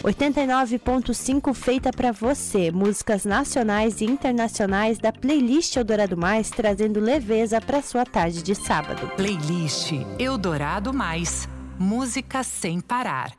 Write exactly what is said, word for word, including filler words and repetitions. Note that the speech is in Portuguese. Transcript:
oitenta e nove ponto cinco feita para você, músicas nacionais e internacionais da playlist Eldorado Mais, trazendo leveza para sua tarde de sábado. Playlist Eldorado Mais, música sem parar.